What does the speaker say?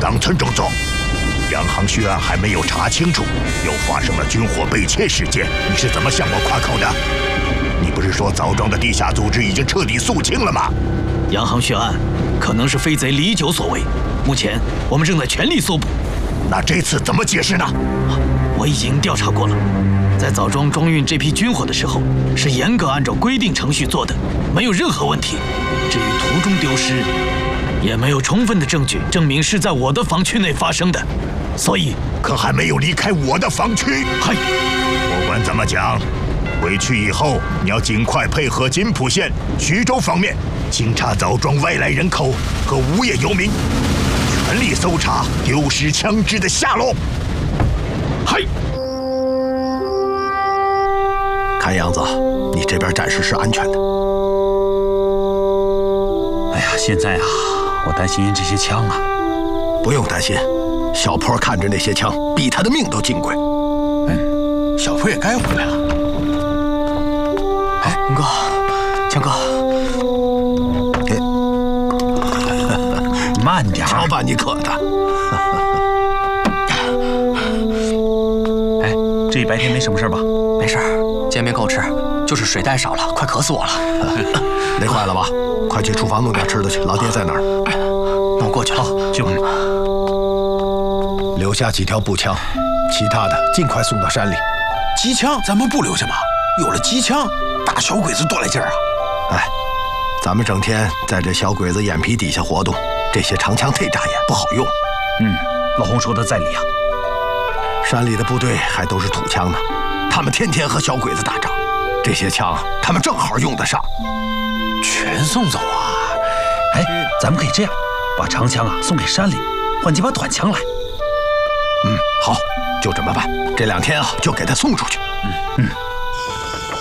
冈村中做。洋行血案还没有查清楚，又发生了军火被窃事件，你是怎么向我夸口的？你不是说枣庄的地下组织已经彻底肃清了吗？ 洋行血案可能是飞贼李九所为，目前我们正在全力搜捕。 那这次怎么解释呢？ 我已经调查过了，在枣庄装运这批军火的时候，是严格按照规定程序做的，没有任何问题。至于途中丢失，也没有充分的证据证明是在我的防区内发生的，所以可还没有离开我的防区。 嗨， 不管怎么讲，回去以后你要尽快配合津浦县、徐州方面清查枣庄外来人口和无业游民，全力搜查丢失枪支的下落。 嗨， 看样子你这边暂时是安全的。 哎呀，现在啊，我担心这些枪啊。 不用担心，小坡看着那些枪，比他的命都金贵。 小坡也该回来了。 哎，文哥，强哥， 慢点， 瞧把你渴的。 哎，这一白天没什么事吧？ 没事，煎饼够吃，就是水带少了，快渴死我了。 累坏了吧？快去厨房弄点吃的去，老爹在那儿。 那我过去了， 去吧。 留下几条步枪，其他的尽快送到山里。 机枪咱们不留下吗？有了机枪，打小鬼子多来劲儿啊！ 哎，咱们整天在这小鬼子眼皮底下活动，这些长枪忒扎眼，不好用。 老洪说的在理啊。 山里的部队还都是土枪呢，他们天天和小鬼子打仗，这些枪他们正好用得上。 全送走啊！ 哎，咱们可以这样，把长枪啊送给山里，换几把短枪来。 好，就这么办。这2天啊，就给他送出去。 嗯。